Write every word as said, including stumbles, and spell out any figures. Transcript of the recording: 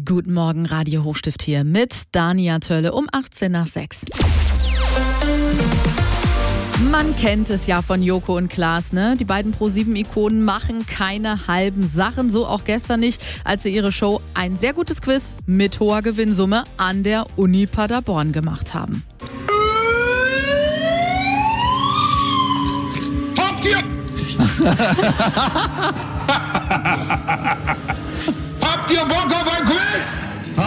Guten Morgen, Radio Hochstift hier mit Dania Tölle um achtzehn nach sechs. Man kennt es ja von Joko und Klaas, ne? Die beiden Pro sieben Ikonen machen keine halben Sachen, so auch gestern nicht, als sie ihre Show Ein sehr gutes Quiz mit hoher Gewinnsumme an der Uni Paderborn gemacht haben. Habt ihr... Habt ihr Bock auf ein Quiz?